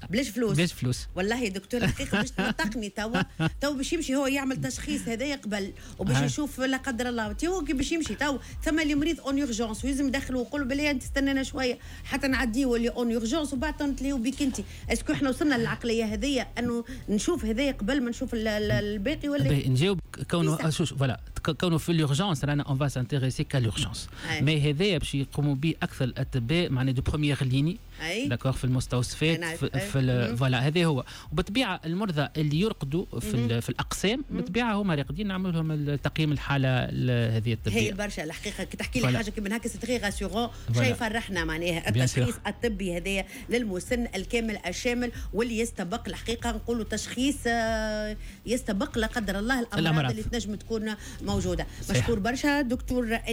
بلاش فلوس. بلاش فلوس. والله يا دكتور الحقيقه باش تنطقني تو باش يمشي هو يعمل تشخيص هذايا قبل وباش يشوف لا قدر الله هو كي باش يمشي ثم اللي مريض اون يورجونس ويلزم ندخلوا ويقول بلي انت استنانا شويه حتى نعديه واللي اون يورجونس وبعد تنتليو بك انت. اسكو احنا وصلنا للعقليه هذيا انه نشوف هذايا قبل ما نشوف الباقي ولا نجاوب كونه فوالا كونه في اليورجونس رانا اون فا سانتيريسي كاليورجونس مي هذايا باش يقوموا به اكثر الاطباء معناها دو بروميير ليني داكور في المستوصفات فوالا هذا هو. وبالطبيعه المرضى اللي يرقدوا في الاقسام بالطبيعه هما راقدين نعمل لهم تقييم الحاله هذه الطبيه. هي برشا الحقيقه كي تحكي لي حاجه كيما هكا سي تري راسيورون شيء يفرحنا معناها التشخيص الطبي هذايا للمسن الكامل الشامل واللي يستبق الحقيقه نقولوا تشخيص يستبق لا قدر الله الامراض اللي تنجم تكون موجوده. مشكور برشا دكتور